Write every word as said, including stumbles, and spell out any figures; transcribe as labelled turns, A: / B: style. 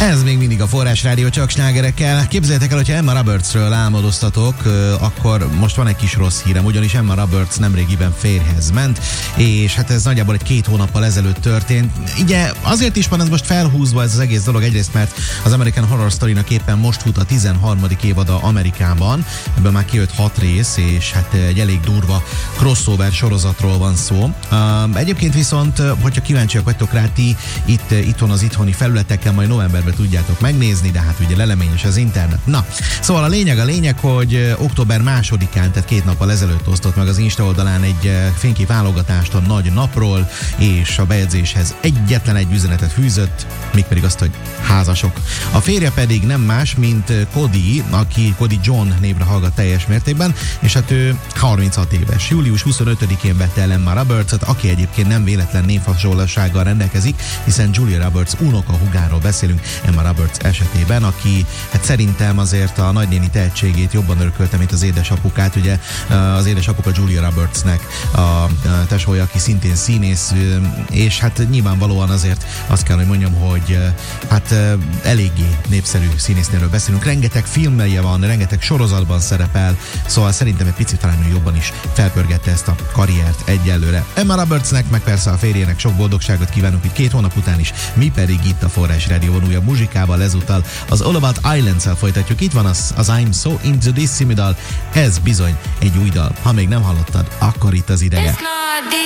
A: Ez még mindig a Forrás Rádió, csak slágerekkel. Képzeljétek el, hogyha Emma Robertsről álmodoztatok, akkor most van egy kis rossz hírem, ugyanis Emma Roberts nemrégiben férjhez ment, és hát ez nagyjából egy két hónappal ezelőtt történt. Ugye azért is van ez most felhúzva ez az egész dolog, egyrészt mert az American Horror Story-nak éppen most fut a tizenharmadik évada Amerikában, ebből már kijött hat rész, és hát egy elég durva crossover sorozatról van szó. Egyébként viszont, hogyha kíváncsiak vagytok rá, ti itt, itthon az itthoni felületeken majd novemberben tudjátok megnézni, de hát ugye leleményes az internet. Na, szóval a lényeg a lényeg, hogy október másodikán, tehát két nappal ezelőtt osztott meg az Insta oldalán egy fénykép válogatást a nagy napról, és a bejegyzéshez egyetlen egy üzenetet fűzött, mégpedig azt, hogy házasok. A férje pedig nem más, mint Cody, aki Cody John névre hallgat teljes mértékben, és hát ő harminchat éves. július huszonötödikén vette el Emma Robertset, aki egyébként nem véletlen névhasonlósággal rendelkezik, hiszen Julia Roberts unoka húgáról beszélünk Emma Roberts esetében, aki hát szerintem azért a nagynéni tehetségét jobban örökölte, mint az édesapukát. Ugye az édesapuka Julia Robertsnek a tesója, aki szintén színész, és hát nyilvánvalóan azért azt kell, hogy mondjam, hogy hát eléggé népszerű színésznőről beszélünk. Rengeteg filmje van, rengeteg sorozatban szerepel, szóval szerintem egy picit talán ő jobban is felpörgette ezt a karriert egyelőre. Emma Robertsnek, meg persze a férjének sok boldogságot kívánunk itt két hónap után is, mi pedig itt a Forrás Rádióban újabb muzsikával, ezúttal az All About Islands-el folytatjuk. Itt van az, az I'm So Into This című dal, ez bizony egy új dal. Ha még nem hallottad, akkor itt az ideje.